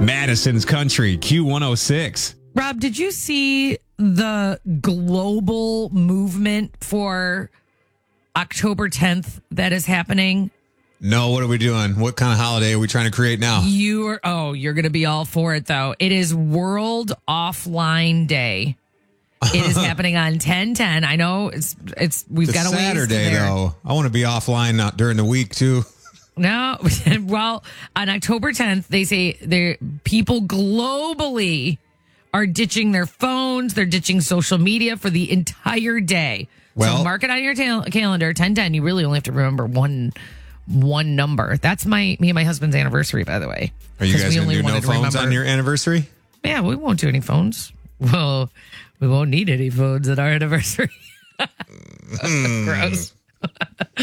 Madison's Country, Q106. Rob, did you see the global movement for October 10th that is happening? No, what are we doing? What kind of holiday are we trying to create now? You're going to be all for it, though. It is World Offline Day. It is happening on 10/10. I know we've got a ways Saturday, there. though. I want to be offline not during the week, too. No, well, on October 10th, they say people globally are ditching their phones. They're ditching social media for the entire day. Well, so mark it on your calendar, 10/10. You really only have to remember one number. That's me and my husband's anniversary, by the way. Are you guys going to do no phones on your anniversary? Yeah, we won't do any phones. Well, we won't need any phones at our anniversary. Gross.